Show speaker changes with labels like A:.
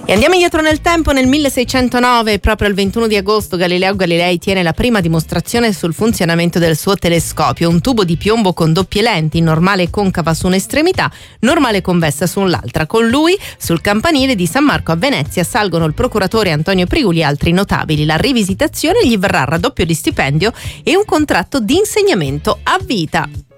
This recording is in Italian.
A: E andiamo indietro nel tempo, nel 1609, proprio il 21 di agosto, Galileo Galilei tiene la prima dimostrazione sul funzionamento del suo telescopio, un tubo di piombo con doppie lenti, normale concava su un'estremità, normale convessa sull'altra. Con lui, sul campanile di San Marco a Venezia, salgono il procuratore Antonio Priuli e altri notabili. La rivisitazione gli verrà raddoppio di stipendio e un contratto di insegnamento a vita.